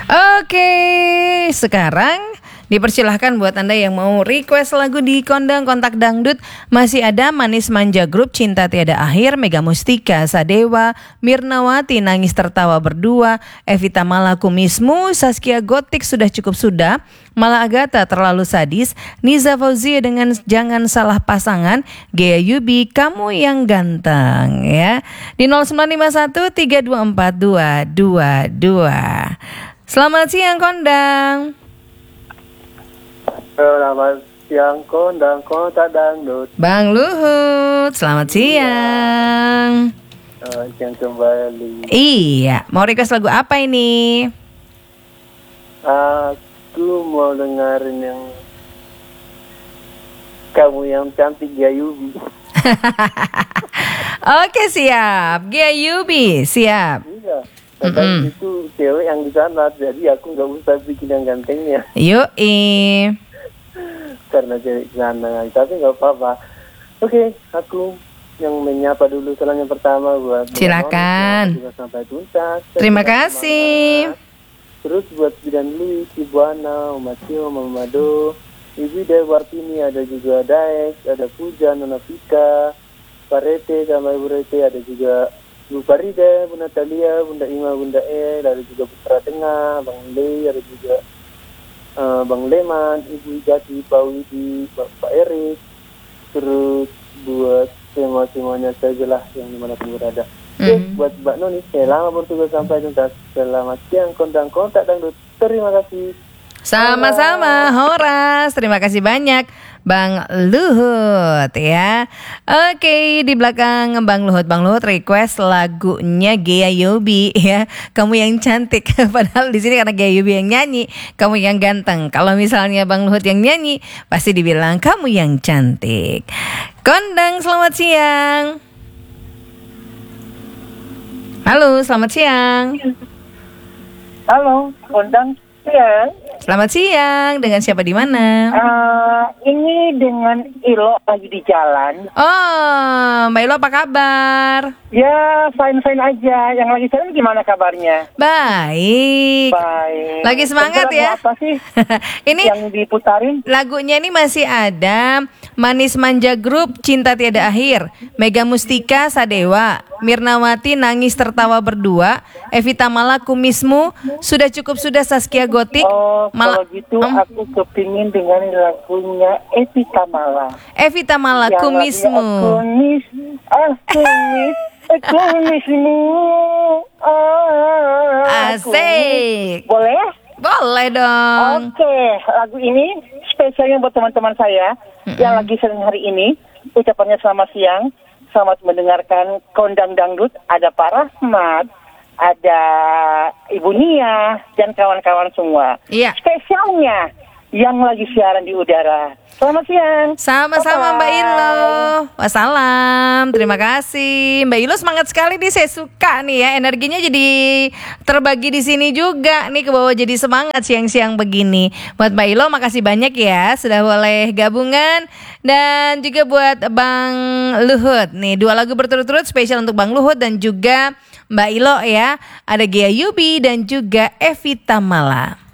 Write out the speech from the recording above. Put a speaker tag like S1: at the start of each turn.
S1: Oke, sekarang dipersilahkan buat Anda yang mau request lagu di Kondang Kontak Dangdut. Masih ada Manis Manja Group, Cinta Tiada Akhir, Mega Mustika, Sadewa, Mirnawati, Nangis Tertawa Berdua, Evita Mala, Kumismu, Saskia Gotik, Sudah Cukup Sudah, Mala Agatha, Terlalu Sadis, Niza Fauzia dengan Jangan Salah Pasangan, Gea Yubi, Kamu Yang Ganteng ya. Di 0951 324 222. Selamat siang Kondang.
S2: Selamat siang Kondang Kontak Dangdut.
S1: Bang Luhut, selamat siang.
S2: Siang kembali.
S1: Iya, mau request lagu apa ini?
S2: Aku mau dengerin yang Kamu Yang Cantik Gayubi.
S1: Oke, siap. Gea Yubi, siap.
S2: Iya. Katanya itu cewek yang di sana, jadi aku nggak usah bikin yang gantengnya.
S1: Yoi.
S2: Karena cewek di sana, tapi nggak apa-apa. Oke, aku yang menyapa dulu salam yang pertama buat
S1: Silakan.
S2: juga sampai tuntas.
S1: Terima kasih.
S2: Terus buat Bidan Louis, Ibu Ana, Umatio, Mamado, Ibu Dewartini, ada juga Daex, ada Puja, Nona Vika, Parete sama Ibu Rete, ada juga Bu Farida, Bu Natalia, Bunda Ima, Bunda ada juga Putra Tengah, Bang Le, ada juga Bang Leman, Ibu Jati, Pak Widi, Pak Erik, terus buat semuanya sajalah yang dimanapun berada. Oke, buat Mbak Noni, selamat bertugas sampai tuntas. Selamat siang, Kondang Kontak Dangdut. Terima kasih.
S1: Sama-sama, Horas. Terima kasih banyak, Bang Luhut ya. Oke, di belakang Bang Luhut request lagunya Gea Yubi ya. Kamu Yang Cantik. Padahal di sini karena Gea Yubi yang nyanyi, Kamu Yang Ganteng. Kalau misalnya Bang Luhut yang nyanyi, pasti dibilang Kamu Yang Cantik. Kondang, selamat siang. Halo, selamat siang.
S3: Halo, Kondang siang.
S1: Selamat siang. Dengan siapa di mana?
S3: Ini dengan Ilo lagi di jalan.
S1: Oh, Mbak Ilo apa kabar?
S3: Ya, fine aja. Yang lagi jalan gimana kabarnya?
S1: Baik.
S3: Baik.
S1: Lagi semangat
S3: Lagu
S1: ya?
S3: apa sih
S1: Ini
S3: yang diputarin?
S1: lagunya ini masih ada Manis Manja Group, Cinta Tiada Akhir, Mega Mustika, Sadewa, Mirnawati, Nangis Tertawa Berdua, Evita Mala, Kumismu, Sudah Cukup Sudah, Saskia Gotik.
S3: Oh, kalau gitu aku kepingin dengan lagunya Evita Mala.
S1: Evita Mala,
S3: Yang
S1: Kumismu.
S3: Kumismu.
S1: Asik.
S3: Boleh?
S1: Boleh dong.
S3: Oke, lagu ini spesialnya buat teman-teman saya yang lagi sering hari ini. Ucapannya selamat siang, selamat mendengarkan Kondang Dangdut. Ada Pak Rahmat, ada Ibu Nia, dan kawan-kawan semua.
S1: Iya.
S3: Spesialnya yang lagi siaran di udara. Selamat siang.
S1: Sama-sama Mbak
S3: Bye-bye.
S1: Ilo. Wassalam. Terima kasih. Mbak Ilo semangat sekali nih, saya suka nih ya. Energinya jadi terbagi di sini juga nih, ke bawah jadi semangat siang-siang begini. Buat Mbak Ilo makasih banyak ya sudah boleh gabungan, dan juga buat Bang Luhut. Nih 2 lagu berturut-turut spesial untuk Bang Luhut dan juga Mbak Ilo ya. Ada Gea Yubi dan juga Evita Mala.